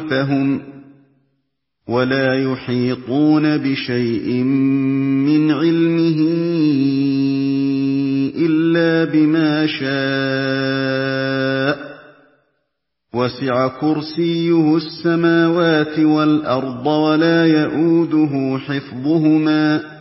ولا يحيطون بشيء من علمه إلا بما شاء وسع كرسيه السماوات والأرض ولا يئوده حفظهما